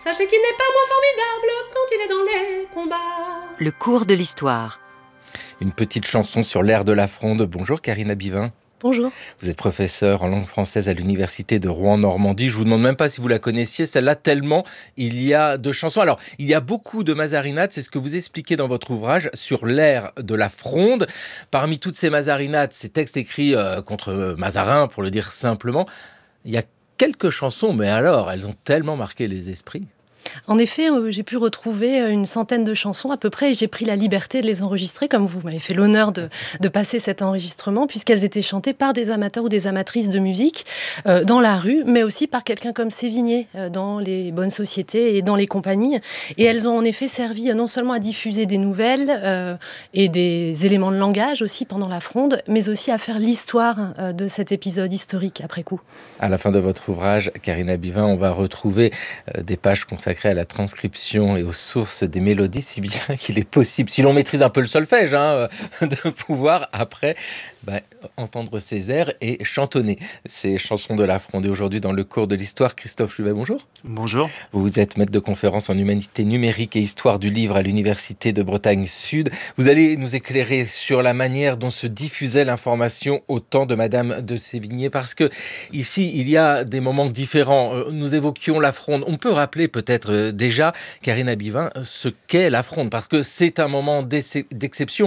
Sachez qu'il n'est pas moins formidable quand il est dans les combats. Le cours de l'histoire. Une petite chanson sur l'air de la Fronde. Bonjour Karina Bivin. Bonjour. Vous êtes professeure en langue française à l'université de Rouen-Normandie. Je vous demande même pas si vous la connaissiez, celle-là, tellement il y a de chansons. Alors, il y a beaucoup de mazarinades, c'est ce que vous expliquez dans votre ouvrage sur l'air de la Fronde. Parmi toutes ces mazarinades, ces textes écrits contre Mazarin, pour le dire simplement, il y a quelques chansons, mais alors, elles ont tellement marqué les esprits. En effet, j'ai pu retrouver une centaine de chansons à peu près et j'ai pris la liberté de les enregistrer, comme vous m'avez fait l'honneur de passer cet enregistrement, puisqu'elles étaient chantées par des amateurs ou des amatrices de musique dans la rue, mais aussi par quelqu'un comme Sévigné dans les bonnes sociétés et dans les compagnies. Et elles ont en effet servi non seulement à diffuser des nouvelles et des éléments de langage aussi pendant la Fronde, mais aussi à faire l'histoire de cet épisode historique après coup. À la fin de votre ouvrage, Karina Bivin, on va retrouver des pages consacrées à la transcription et aux sources des mélodies, si bien qu'il est possible, si l'on maîtrise un peu le solfège, de pouvoir après entendre ces airs et chantonner ces chansons de la Fronde. Et aujourd'hui, dans le cours de l'histoire, Christophe Chuvet, bonjour. Bonjour. Vous êtes maître de conférence en humanité numérique et histoire du livre à l'Université de Bretagne Sud. Vous allez nous éclairer sur la manière dont se diffusait l'information au temps de Madame de Sévigné, parce que ici, il y a des moments différents. Nous évoquions la Fronde. On peut rappeler peut-être déjà, Karina Bivin, ce qu'est la Fronde, parce que c'est un moment d'exception.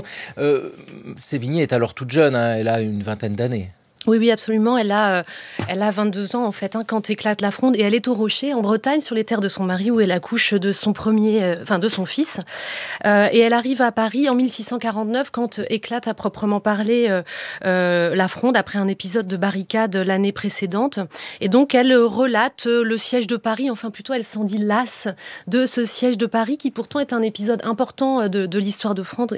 Sévigné est alors toute jeune, elle a une vingtaine d'années. Oui, absolument. Elle a 22 ans, en fait, quand éclate la Fronde. Et elle est au Rocher, en Bretagne, sur les terres de son mari, où elle accouche de son de son fils. Et elle arrive à Paris en 1649, quand éclate à proprement parler la Fronde, après un épisode de barricade l'année précédente. Et donc, elle relate le siège de Paris. Enfin, plutôt, elle s'en dit lasse de ce siège de Paris, qui pourtant est un épisode important de l'histoire de France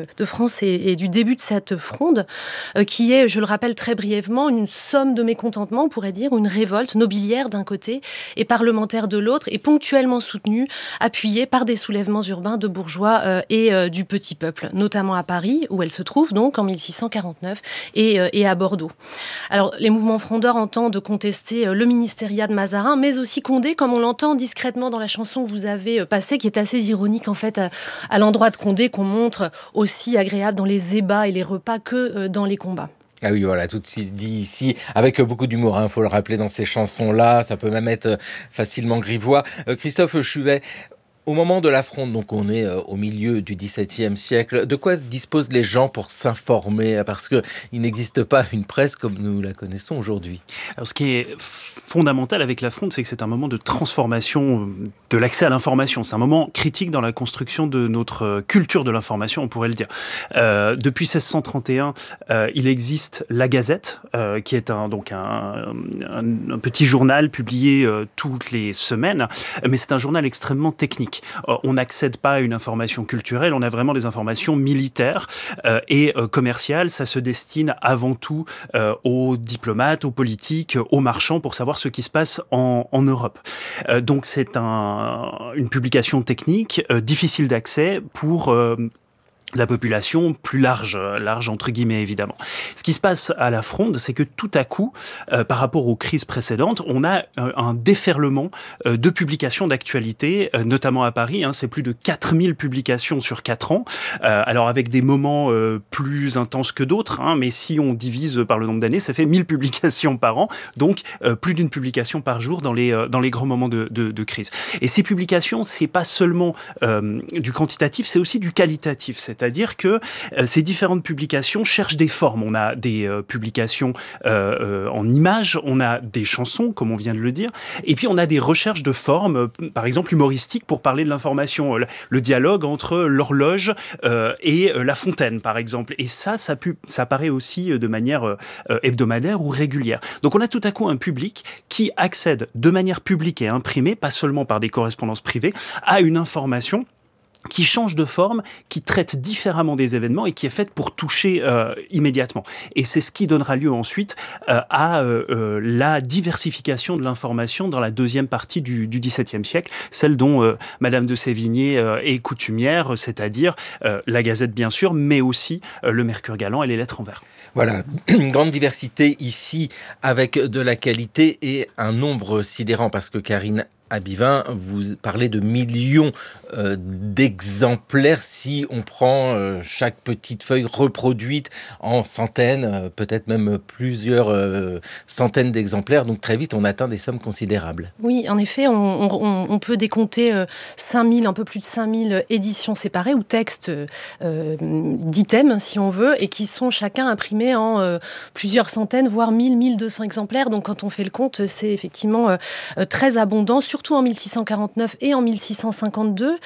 et du début de cette Fronde, qui est, je le rappelle très brièvement, une somme de mécontentement, on pourrait dire, une révolte nobiliaire d'un côté et parlementaire de l'autre, et ponctuellement soutenue, appuyée par des soulèvements urbains de bourgeois et du petit peuple, notamment à Paris, où elle se trouve donc en 1649, et à Bordeaux. Alors, les mouvements frondeurs entendent contester le ministériat de Mazarin, mais aussi Condé, comme on l'entend discrètement dans la chanson que vous avez passée, qui est assez ironique en fait à l'endroit de Condé, qu'on montre aussi agréable dans les ébats et les repas que dans les combats. Ah oui, voilà, tout dit ici, avec beaucoup d'humour, faut le rappeler dans ces chansons-là, ça peut même être facilement grivois. Christophe Chuvet, au moment de la Fronde, donc on est au milieu du XVIIe siècle, de quoi disposent les gens pour s'informer? Parce qu'il n'existe pas une presse comme nous la connaissons aujourd'hui. Alors, ce qui est fondamental avec la Fronde, c'est que c'est un moment de transformation de l'accès à l'information. C'est un moment critique dans la construction de notre culture de l'information, on pourrait le dire. Depuis 1631, il existe La Gazette, qui est un petit journal publié toutes les semaines, mais c'est un journal extrêmement technique. On n'accède pas à une information culturelle, on a vraiment des informations militaires et commerciales. Ça se destine avant tout aux diplomates, aux politiques, aux marchands, pour savoir ce qui se passe en Europe. Donc c'est une publication technique, difficile d'accès pour la population plus large entre guillemets évidemment. Ce qui se passe à la Fronde, c'est que tout à coup, par rapport aux crises précédentes, on a un déferlement de publications d'actualité, notamment à Paris. C'est plus de 4000 publications sur 4 ans, alors avec des moments plus intenses que d'autres, mais si on divise par le nombre d'années, ça fait 1000 publications par an, donc plus d'une publication par jour dans les grands moments de crise. Et ces publications, c'est pas seulement du quantitatif, c'est aussi du qualitatif. C'est-à-dire que ces différentes publications cherchent des formes. On a des publications en images, on a des chansons, comme on vient de le dire, et puis on a des recherches de formes, par exemple humoristiques, pour parler de l'information. Le dialogue entre l'horloge et la fontaine, par exemple. Et ça apparaît aussi de manière hebdomadaire ou régulière. Donc on a tout à coup un public qui accède de manière publique et imprimée, pas seulement par des correspondances privées, à une information qui change de forme, qui traite différemment des événements et qui est faite pour toucher immédiatement. Et c'est ce qui donnera lieu ensuite à la diversification de l'information dans la deuxième partie du XVIIe siècle, celle dont Madame de Sévigné est coutumière, c'est-à-dire la Gazette bien sûr, mais aussi le Mercure galant et les Lettres en vers. Voilà, une grande diversité ici avec de la qualité et un nombre sidérant, parce que Karina Abivin, vous parlez de millions d'exemplaires si on prend chaque petite feuille reproduite en centaines, peut-être même plusieurs centaines d'exemplaires. Donc très vite, on atteint des sommes considérables. Oui, en effet, on peut décompter 5000, un peu plus de 5000 éditions séparées ou textes d'items, si on veut, et qui sont chacun imprimés en plusieurs centaines, voire 1200 exemplaires. Donc quand on fait le compte, c'est effectivement très abondant, surtout en 1649 et en 1652.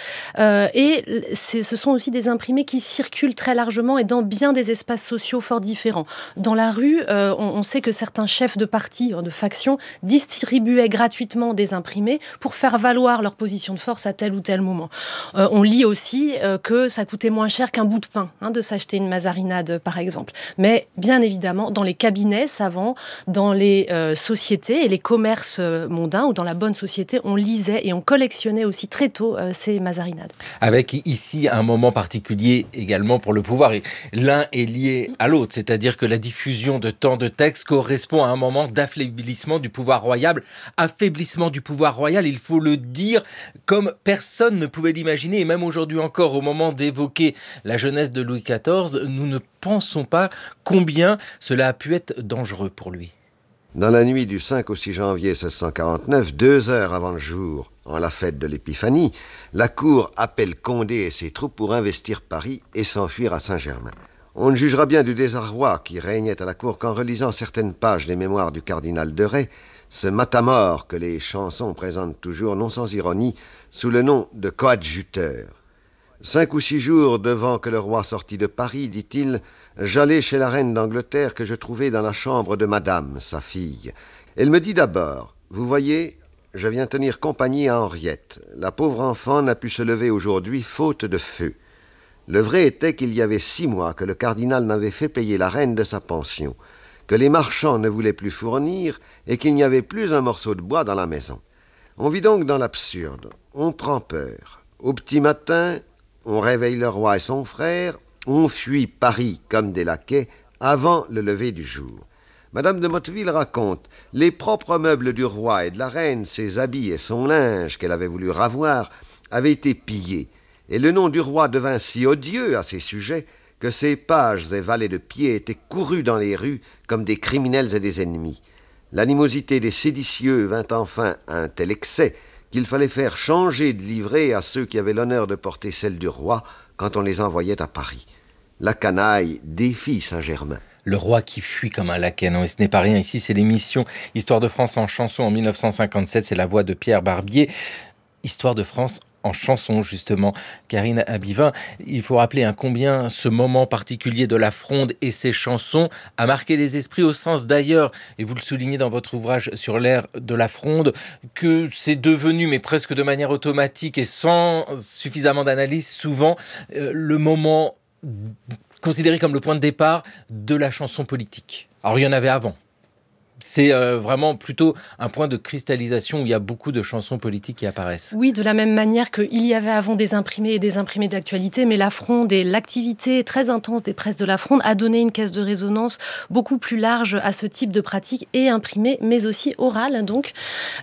Ce sont aussi des imprimés qui circulent très largement et dans bien des espaces sociaux fort différents. Dans la rue, on sait que certains chefs de partis, de factions, distribuaient gratuitement des imprimés pour faire valoir leur position de force à tel ou tel moment. On lit aussi que ça coûtait moins cher qu'un bout de pain, de s'acheter une mazarinade, par exemple. Mais bien évidemment, dans les cabinets savants, dans les sociétés et les commerces mondains, ou dans la bonne société, on lisait et on collectionnait aussi très tôt ces mazarinades. Avec ici un moment particulier également pour le pouvoir. Et l'un est lié à l'autre, c'est-à-dire que la diffusion de tant de textes correspond à un moment d'affaiblissement du pouvoir royal. Affaiblissement du pouvoir royal, il faut le dire, comme personne ne pouvait l'imaginer. Et même aujourd'hui encore, au moment d'évoquer la jeunesse de Louis XIV, nous ne pensons pas combien cela a pu être dangereux pour lui. Dans la nuit du 5 au 6 janvier 1649, 2 heures avant le jour, en la fête de l'Épiphanie, la cour appelle Condé et ses troupes pour investir Paris et s'enfuir à Saint-Germain. On ne jugera bien du désarroi qui régnait à la cour qu'en relisant certaines pages des mémoires du cardinal de Rais, ce matamor que les chansons présentent toujours, non sans ironie, sous le nom de coadjuteur. 5 ou 6 jours devant que le roi sortît de Paris, dit-il, j'allai chez la reine d'Angleterre que je trouvai dans la chambre de madame, sa fille. Elle me dit d'abord, vous voyez, je viens tenir compagnie à Henriette. La pauvre enfant n'a pu se lever aujourd'hui, faute de feu. Le vrai était qu'il y avait 6 mois que le cardinal n'avait fait payer la reine de sa pension, que les marchands ne voulaient plus fournir et qu'il n'y avait plus un morceau de bois dans la maison. On vit donc dans l'absurde, on prend peur. Au petit matin, on réveille le roi et son frère, on fuit Paris comme des laquais avant le lever du jour. Madame de Motteville raconte « Les propres meubles du roi et de la reine, ses habits et son linge qu'elle avait voulu ravoir, avaient été pillés, et le nom du roi devint si odieux à ses sujets que ses pages et valets de pied étaient courus dans les rues comme des criminels et des ennemis. L'animosité des séditieux vint enfin à un tel excès qu'il fallait faire changer de livrée à ceux qui avaient l'honneur de porter celle du roi quand on les envoyait à Paris. La canaille défie Saint-Germain. Le roi qui fuit comme un laquais, non, et ce n'est pas rien. Ici, c'est l'émission Histoire de France en chanson en 1957. C'est la voix de Pierre Barbier. Histoire de France en chanson, justement. Karine Abivin, il faut rappeler combien ce moment particulier de la Fronde et ses chansons a marqué les esprits, au sens d'ailleurs, et vous le soulignez dans votre ouvrage sur l'ère de la Fronde, que c'est devenu, mais presque de manière automatique et sans suffisamment d'analyse, souvent le moment considéré comme le point de départ de la chanson politique. Alors il y en avait avant. C'est vraiment plutôt un point de cristallisation où il y a beaucoup de chansons politiques qui apparaissent. Oui, de la même manière qu'il y avait avant des imprimés et des imprimés d'actualité, mais la Fronde et l'activité très intense des presses de la Fronde a donné une caisse de résonance beaucoup plus large à ce type de pratique, et imprimée, mais aussi orale. Donc.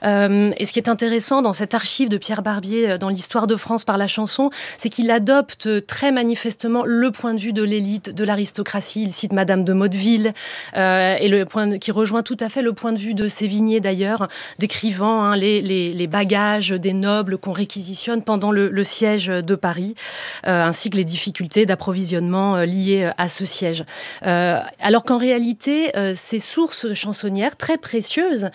Et ce qui est intéressant dans cette archive de Pierre Barbier dans l'histoire de France par la chanson, c'est qu'il adopte très manifestement le point de vue de l'élite, de l'aristocratie. Il cite Madame de Motteville, et le point qui rejoint tout à fait le point de vue de Sévigné d'ailleurs, décrivant les bagages des nobles qu'on réquisitionne pendant le siège de Paris, ainsi que les difficultés d'approvisionnement liées à ce siège. Alors qu'en réalité, ces sources chansonnières très précieuses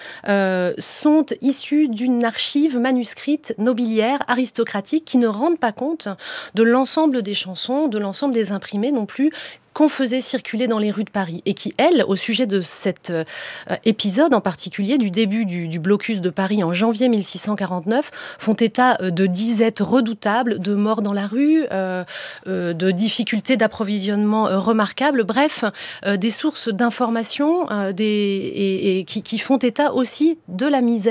sont issues d'une archive manuscrite nobiliaire, aristocratique, qui ne rendent pas compte de l'ensemble des chansons, de l'ensemble des imprimés non plus, qu'on faisait circuler dans les rues de Paris, et qui, elles, au sujet de cet épisode en particulier, du début du blocus de Paris en janvier 1649, font état de disettes redoutables, de morts dans la rue, de difficultés d'approvisionnement remarquables, bref, des sources d'information qui font état aussi de la misère